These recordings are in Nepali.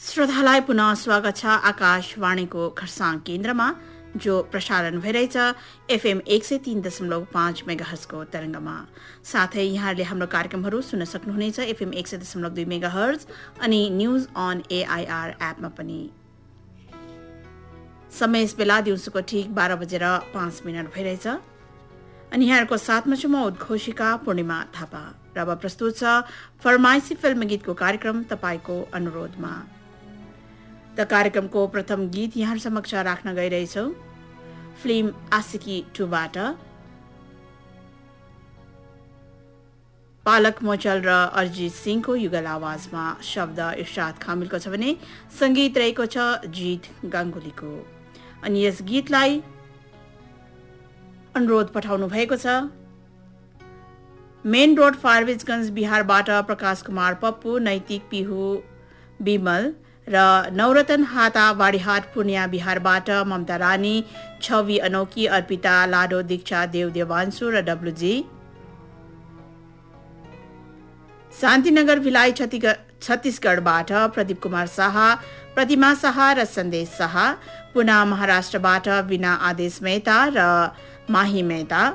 श्रोतालाई पुनः स्वागत छ आकाशवाणीको खरसाङ केन्द्रमा जो प्रसारण भइरहेछ एफएम 103.5 मेगाहर्जको तरङ्गमा। साथै यहाँहरूले हाम्रो कार्यक्रमहरू सुन्न सक्नुहुनेछ एफएम 100.2 मेगाहर्ज अनि न्यूज अन एआईआर एपमा पनि। समय यस बेला दिउँसोको ठिक 12:05 भइरहेछ अनि यहाँहरूको साथमा छु म उद्घोषिका पूर्णिमा थापा र अब प्रस्तुत छ फरमाइसी फिल्म गीतको कार्यक्रम तपाईको अनुरोधमा। त कार्यक्रमको प्रथम गीत यहाँ समक्ष राख्न गइरहेछौ फिल्म आशिकी 2 बाट पालक मोचल र अरिजित सिंहको युगल आवाजमा शब्द इर्शाद खामिलको छ भने संगीत रहेको छ जीत गाङ्गुलीको। अनि यस गीतलाई अनुरोध पठाउनु भएको छ मेन रोड फारबिसगञ्ज बिहारबाट प्रकाश कुमार पप्पू, नैतिक पिहु बिमल र नवरतन हाता बाडीहाट पूर्णिया बिहारबाट ममता रानी, छवि अनौकी, अर्पिता, लाडो, दीक्षा, देव देवांशु र डब्लुजी, शान्तिनगर भिलाई छत्तीसगढबाट प्रदीप कुमार शाह, प्रतिमा शाह र सन्देश शाह, पुना महाराष्ट्रबाट बिना आदेश मेहता र माही मेहता,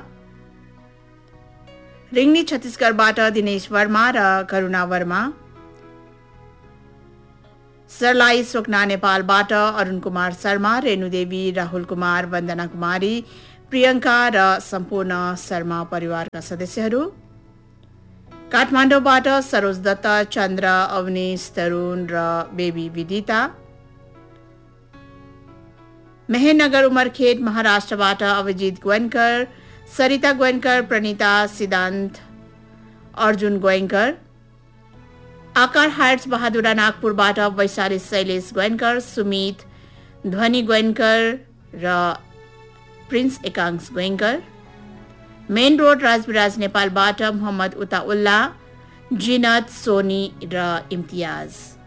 रिङ्नी छत्तीसगढबाट दिनेश वर्मा र करुणा वर्मा, सरलाई स्वप्ना नेपालबाट अरुण कुमार शर्मा, रेणुदेवी, राहुल कुमार, वन्दना कुमारी, प्रियङ्का र सम्पूर्ण शर्मा परिवारका सदस्यहरू, काठमाडौँबाट सरोज दत्त, चन्द्र, अवनीश, तरुण र बेबी विदिता, मेहनगर उमरखेड महाराष्ट्रबाट अभिजित गोयनकर, सरिता गोयनकर, प्रणिता, सिद्धान्त, अर्जुन गोयनकर, आकार हाइट्स बहादुरा नागपुरबाट वैशाली शैलेश गोयनकर, सुमित, ध्वनि गोयनकर र प्रिन्स एकांश गोयनकर, मेन रोड राजविराज नेपालबाट मोहम्मद उताउल्ला, जिनत, सोनी र इम्तियाज।